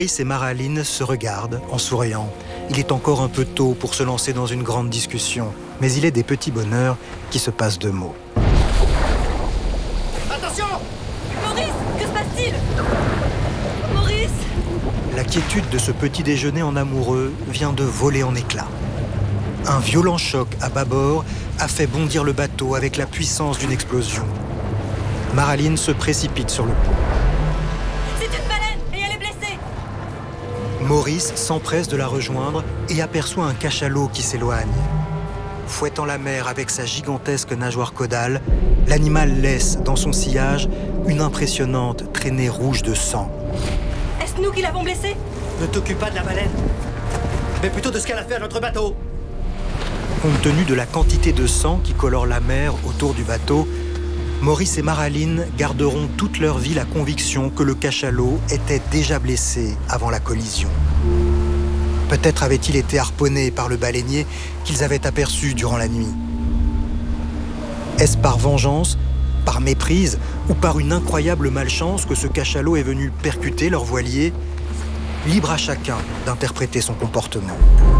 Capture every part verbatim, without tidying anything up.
Maurice et Maraline se regardent en souriant. Il est encore un peu tôt pour se lancer dans une grande discussion, mais il est des petits bonheurs qui se passent de mots. Attention! Maurice, que se passe-t-il? Maurice! La quiétude de ce petit déjeuner en amoureux vient de voler en éclats. Un violent choc à bâbord a fait bondir le bateau avec la puissance d'une explosion. Maraline se précipite sur le pont. C'est une baleine et elle est blessée! Maurice s'empresse de la rejoindre et aperçoit un cachalot qui s'éloigne. Fouettant la mer avec sa gigantesque nageoire caudale, l'animal laisse dans son sillage une impressionnante traînée rouge de sang. Est-ce nous qui l'avons blessée? Ne t'occupe pas de la baleine, mais plutôt de ce qu'elle a fait à notre bateau. Compte tenu de la quantité de sang qui colore la mer autour du bateau, Maurice et Maraline garderont toute leur vie la conviction que le cachalot était déjà blessé avant la collision. Peut-être avait-il été harponné par le baleinier qu'ils avaient aperçu durant la nuit. Est-ce par vengeance, par méprise ou par une incroyable malchance que ce cachalot est venu percuter leur voilier? Libre à chacun d'interpréter son comportement.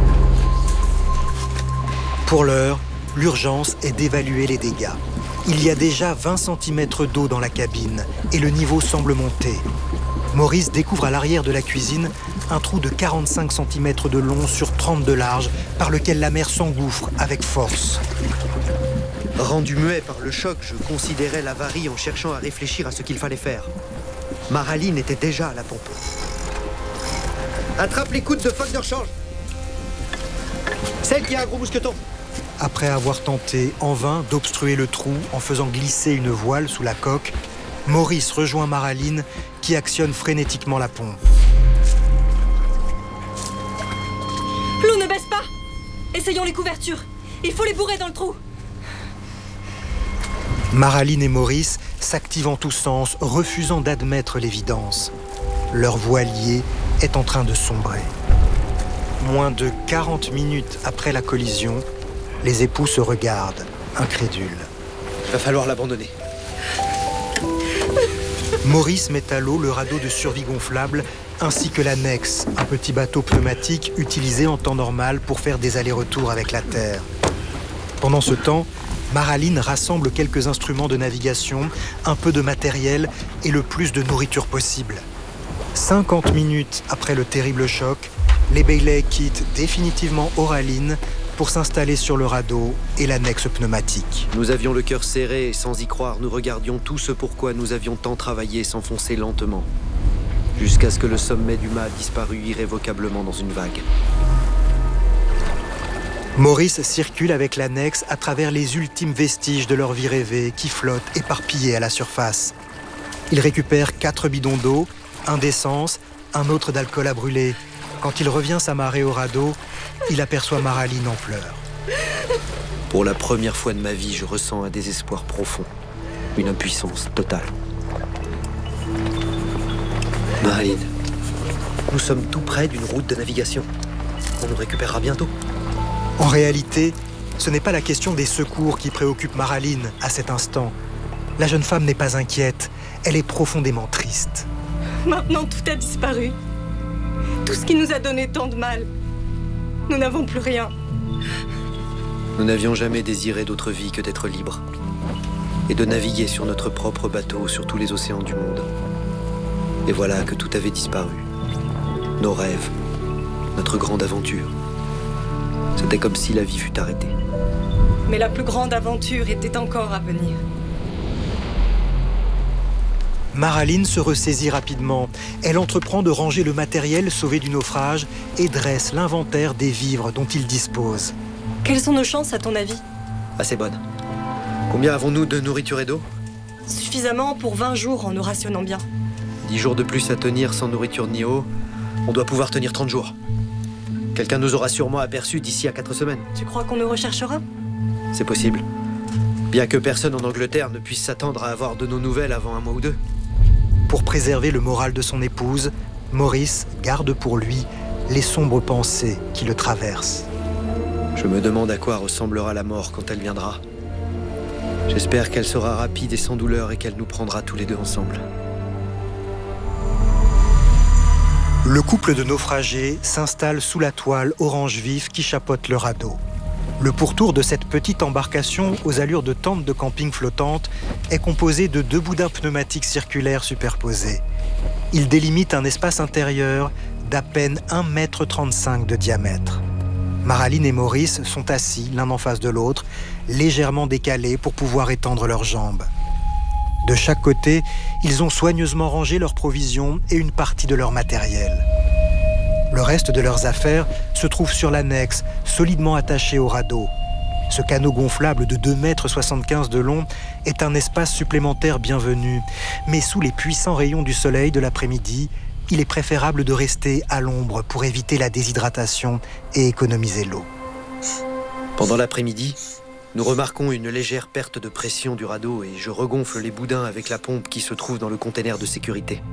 Pour l'heure, l'urgence est d'évaluer les dégâts. Il y a déjà vingt centimètres d'eau dans la cabine et le niveau semble monter. Maurice découvre à l'arrière de la cuisine un trou de quarante-cinq centimètres de long sur trente de large par lequel la mer s'engouffre avec force. Rendu muet par le choc, je considérais l'avarie en cherchant à réfléchir à ce qu'il fallait faire. Maraline était déjà à la pompe. Attrape les coudes de phoque de rechange. Celle qui a un gros mousqueton. Après avoir tenté en vain d'obstruer le trou en faisant glisser une voile sous la coque, Maurice rejoint Maraline qui actionne frénétiquement la pompe. L'eau ne baisse pas! Essayons les couvertures. Il faut les bourrer dans le trou. Maraline et Maurice s'activent en tous sens, refusant d'admettre l'évidence. Leur voilier est en train de sombrer. Moins de quarante minutes après la collision, les époux se regardent, incrédules. Va falloir l'abandonner. Maurice met à l'eau le radeau de survie gonflable ainsi que l'annexe, un petit bateau pneumatique utilisé en temps normal pour faire des allers-retours avec la terre. Pendant ce temps, Maraline rassemble quelques instruments de navigation, un peu de matériel et le plus de nourriture possible. cinquante minutes après le terrible choc, les Bailey quittent définitivement Oraline pour s'installer sur le radeau et l'annexe pneumatique. Nous avions le cœur serré et sans y croire, nous regardions tout ce pourquoi nous avions tant travaillé s'enfoncer lentement, jusqu'à ce que le sommet du mât disparût irrévocablement dans une vague. Maurice circule avec l'annexe à travers les ultimes vestiges de leur vie rêvée qui flottent éparpillés à la surface. Il récupère quatre bidons d'eau, un d'essence, un autre d'alcool à brûler. Quand il revient s'amarrer au radeau, il aperçoit Maraline en pleurs. Pour la première fois de ma vie, je ressens un désespoir profond, une impuissance totale. Maraline, nous sommes tout près d'une route de navigation. On nous récupérera bientôt. En réalité, ce n'est pas la question des secours qui préoccupe Maraline à cet instant. La jeune femme n'est pas inquiète, elle est profondément triste. Maintenant, tout a disparu. Tout ce qui nous a donné tant de mal. Nous n'avons plus rien. Nous n'avions jamais désiré d'autre vie que d'être libres et de naviguer sur notre propre bateau sur tous les océans du monde. Et voilà que tout avait disparu. Nos rêves, notre grande aventure. C'était comme si la vie fût arrêtée. Mais la plus grande aventure était encore à venir. Maraline se ressaisit rapidement. Elle entreprend de ranger le matériel sauvé du naufrage et dresse l'inventaire des vivres dont il dispose. Quelles sont nos chances, à ton avis? Assez bonne. Combien avons-nous de nourriture et d'eau? Suffisamment pour vingt jours en nous rationnant bien. Dix jours de plus à tenir sans nourriture ni eau, on doit pouvoir tenir trente jours. Quelqu'un nous aura sûrement aperçus d'ici à quatre semaines. Tu crois qu'on nous recherchera? C'est possible. Bien que personne en Angleterre ne puisse s'attendre à avoir de nos nouvelles avant un mois ou deux. Pour préserver le moral de son épouse, Maurice garde pour lui les sombres pensées qui le traversent. Je me demande à quoi ressemblera la mort quand elle viendra. J'espère qu'elle sera rapide et sans douleur et qu'elle nous prendra tous les deux ensemble. Le couple de naufragés s'installe sous la toile orange vif qui chapeaute le radeau. Le pourtour de cette petite embarcation aux allures de tente de camping flottante est composé de deux boudins pneumatiques circulaires superposés. Il délimite un espace intérieur d'à peine un mètre trente-cinq de diamètre. Maraline et Maurice sont assis l'un en face de l'autre, légèrement décalés pour pouvoir étendre leurs jambes. De chaque côté, ils ont soigneusement rangé leurs provisions et une partie de leur matériel. Le reste de leurs affaires se trouve sur l'annexe, solidement attaché au radeau. Ce canot gonflable de deux mètres soixante-quinze de long est un espace supplémentaire bienvenu. Mais sous les puissants rayons du soleil de l'après-midi, il est préférable de rester à l'ombre pour éviter la déshydratation et économiser l'eau. Pendant l'après-midi, nous remarquons une légère perte de pression du radeau et je regonfle les boudins avec la pompe qui se trouve dans le container de sécurité.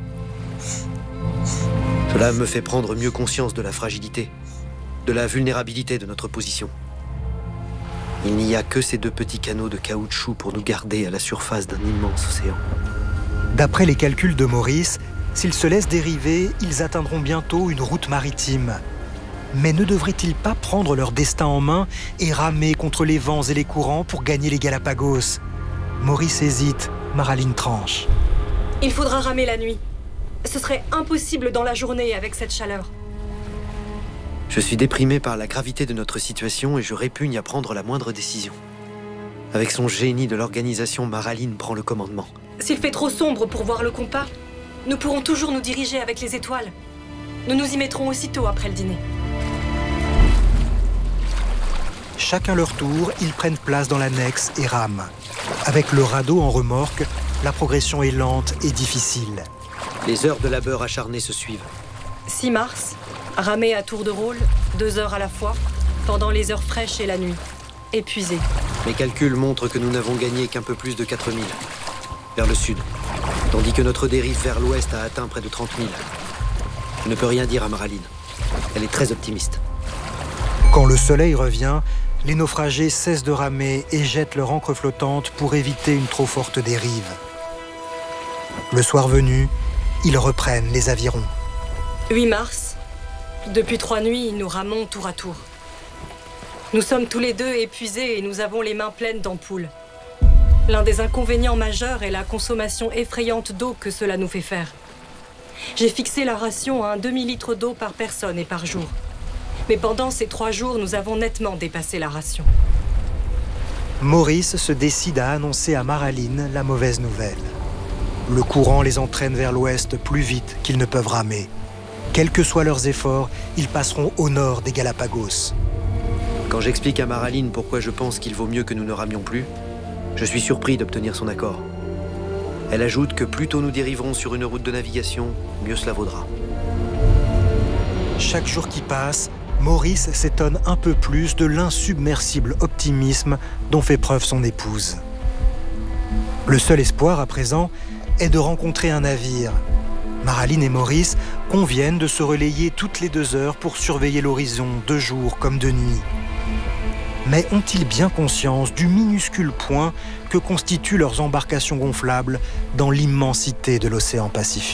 Cela me fait prendre mieux conscience de la fragilité, de la vulnérabilité de notre position. Il n'y a que ces deux petits canaux de caoutchouc pour nous garder à la surface d'un immense océan. D'après les calculs de Maurice, s'ils se laissent dériver, ils atteindront bientôt une route maritime. Mais ne devraient-ils pas prendre leur destin en main et ramer contre les vents et les courants pour gagner les Galapagos? Maurice hésite, Maraline tranche. Il faudra ramer la nuit. Ce serait impossible dans la journée avec cette chaleur. Je suis déprimé par la gravité de notre situation et je répugne à prendre la moindre décision. Avec son génie de l'organisation, Maraline prend le commandement. S'il fait trop sombre pour voir le compas, nous pourrons toujours nous diriger avec les étoiles. Nous nous y mettrons aussitôt après le dîner. Chacun leur tour, ils prennent place dans l'annexe et rament. Avec le radeau en remorque, la progression est lente et difficile. Les heures de labeur acharnées se suivent. six mars, ramer à tour de rôle, deux heures à la fois, pendant les heures fraîches et la nuit. Épuisé. Mes calculs montrent que nous n'avons gagné qu'un peu plus de quatre mille, vers le sud, tandis que notre dérive vers l'ouest a atteint près de trente mille. Je ne peux rien dire à Maraline. Elle est très optimiste. Quand le soleil revient, les naufragés cessent de ramer et jettent leur ancre flottante pour éviter une trop forte dérive. Le soir venu, ils reprennent les avirons. huit mars. Depuis trois nuits, nous ramons tour à tour. Nous sommes tous les deux épuisés et nous avons les mains pleines d'ampoules. L'un des inconvénients majeurs est la consommation effrayante d'eau que cela nous fait faire. J'ai fixé la ration à un demi-litre d'eau par personne et par jour. Mais pendant ces trois jours, nous avons nettement dépassé la ration. Maurice se décide à annoncer à Maraline la mauvaise nouvelle. Le courant les entraîne vers l'ouest plus vite qu'ils ne peuvent ramer. Quels que soient leurs efforts, ils passeront au nord des Galapagos. Quand j'explique à Maraline pourquoi je pense qu'il vaut mieux que nous ne ramions plus, je suis surpris d'obtenir son accord. Elle ajoute que plus tôt nous dériverons sur une route de navigation, mieux cela vaudra. Chaque jour qui passe, Maurice s'étonne un peu plus de l'insubmersible optimisme dont fait preuve son épouse. Le seul espoir à présent est de rencontrer un navire. Maraline et Maurice conviennent de se relayer toutes les deux heures pour surveiller l'horizon de jour comme de nuit. Mais ont-ils bien conscience du minuscule point que constituent leurs embarcations gonflables dans l'immensité de l'océan Pacifique ?